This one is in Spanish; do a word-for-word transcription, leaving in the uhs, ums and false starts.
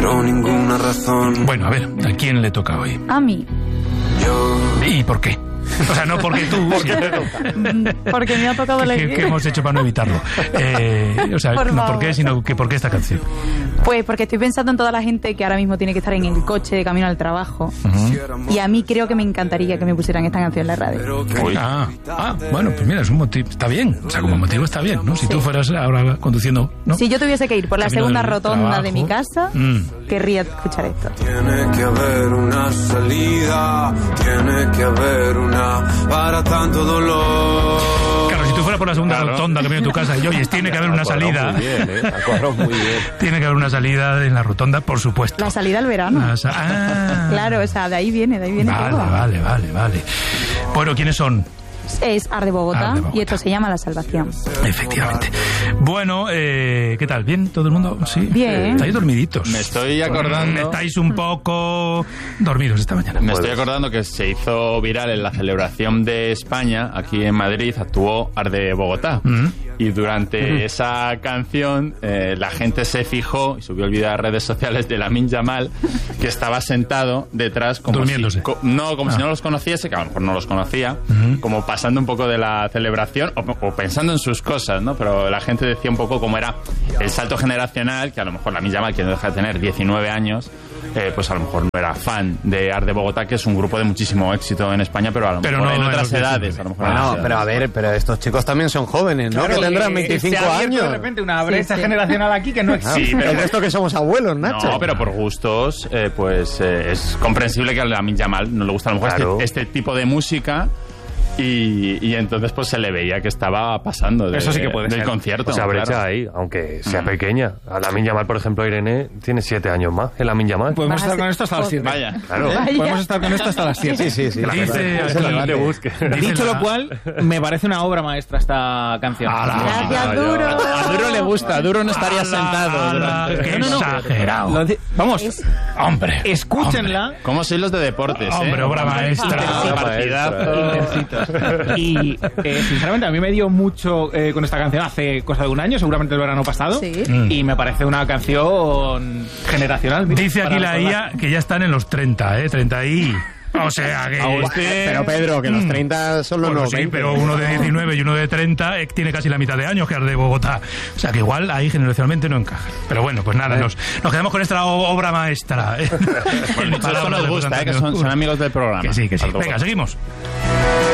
pero ninguna razón. Bueno, a ver, ¿a quién le toca hoy? A mí. Yo... ¿Y por qué? O sea, no porque tú, ¿Por qué? Porque me ha tocado ¿Qué, elegir. ¿Qué hemos hecho para no evitarlo? Eh, o sea, Por no favor. por qué, sino que por qué esta canción. Pues porque estoy pensando en toda la gente que ahora mismo tiene que estar en el coche de camino al trabajo. Uh-huh. Y a mí creo que me encantaría que me pusieran esta canción en la radio. Ah, ah, bueno, pues mira, es un motivo, está bien. O sea, como motivo está bien, ¿no? Si Sí. tú fueras ahora conduciendo, ¿no? Si yo tuviese que ir por la Camino segunda del rotonda trabajo. de mi casa, Mm. querría escuchar esto. Tiene que haber una salida, tiene que haber una para tanto dolor. Claro, si tú fueras por la segunda Claro. rotonda que viene a tu casa y oyes, tiene que haber una salida. Muy bien, ¿eh? Acuadró muy bien. Tiene que haber una salida en la rotonda, por supuesto. La salida al verano. La sa- ah. Claro, o sea, de ahí viene, de ahí viene Vale, todo. vale, vale, vale. Bueno, ¿quiénes son? Es Ar de Bogotá, Ar de Bogotá. y esto se llama La Salvación. Efectivamente. Bueno, eh, ¿qué tal? ¿Bien? ¿Todo el mundo? Sí. Bien. ¿Estáis dormiditos? Me estoy acordando. Estáis un poco dormidos esta mañana. Me estoy acordando que se hizo viral en la celebración de España, aquí en Madrid, actuó Ar de Bogotá. Mm. Y durante esa canción, eh, la gente se fijó y subió el vídeo a las redes sociales de Lamine Yamal, que estaba sentado detrás como Durmiéndose. si, co- no, como Ah. si no los conociese, que a lo mejor no los conocía, Ujú. como pasando un poco de la celebración o, o pensando en sus cosas, ¿no? Pero la gente decía un poco cómo era el salto generacional, que a lo mejor Lamine Yamal, que no deja de tener diecinueve años, eh, pues a lo mejor no era fan de Ar de Bogotá, que es un grupo de muchísimo éxito en España, pero a lo Pero mejor no en en otras los edades. diecinueve. A lo mejor en No, otras pero a edades. ver, pero estos chicos también son jóvenes, ¿no? Claro, que tendrán eh, veinticinco se ha abierto años. de repente una brecha Sí, sí. generacional aquí que no Ah, existe. Sí, pero- el resto que somos abuelos, Nacho. No, pero por gustos, eh, pues eh, es comprensible que a Lamine Yamal no le gusta a lo mejor Claro. este, este tipo de música. Y, y entonces pues se le veía que estaba pasando de- Eso sí que puede del ser. concierto. O sea, brecha claro. ahí, aunque sea Mm. pequeña. A Lamine Yamal, por ejemplo, Irene tiene siete años más. El Lamine Yamal. Podemos Vas a estar ser- con esto hasta las siete. Vaya. Claro. Vaya. Podemos estar con esto hasta las siete. Sí, sí, sí. Dice Es aquí- el que busque. dice Dicho la- lo cual, me parece una obra maestra esta canción. ¡Hala! Gracias, Duro. A Duro le gusta, a Duro no estaría ¡Hala, sentado. hala! durante- ¡Qué No, no, no. exagerado! Lo di- Vamos, Es- Hombre. escúchenla. ¿Cómo sois los de deportes? Hombre, eh? obra maestra. Partidazo. Intensitos. Y eh, sinceramente a mí me dio mucho eh, con esta canción hace cosa de un año, seguramente el verano pasado. Sí. Mm. Y me parece una canción generacional. mira, Dice aquí para la I A recordar. que ya están en los treinta, ¿eh? treinta y... O sea que Ah, este... Pero Pedro, que los Mm. treinta son los Bueno, nuevos sí, veinte. pero uno de diecinueve y uno de treinta eh, tiene casi la mitad de años que Ar de Bogotá. O sea que igual ahí generacionalmente no encaja. Pero bueno, pues nada, nos, nos quedamos con esta o- obra maestra. ¿eh? Bueno, En esto palabras nos de gusta, José eh, que Antonio son, son Cura. amigos del programa. Que sí, que sí. Ar de Venga, Bogotá. seguimos.